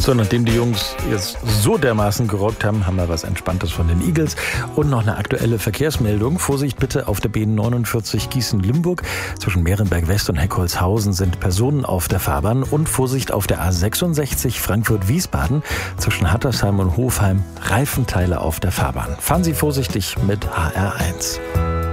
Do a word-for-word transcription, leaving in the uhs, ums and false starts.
So, nachdem die Jungs jetzt so dermaßen gerockt haben, haben wir was Entspanntes von den Eagles. Und noch eine aktuelle Verkehrsmeldung. Vorsicht bitte auf der B neunundvierzig Gießen-Limburg. Zwischen Mehrenberg West und Heckholzhausen sind Personen auf der Fahrbahn. Und Vorsicht auf der A sechsundsechzig Frankfurt-Wiesbaden. Zwischen Hattersheim und Hofheim Reifenteile auf der Fahrbahn. Fahren Sie vorsichtig mit H R eins.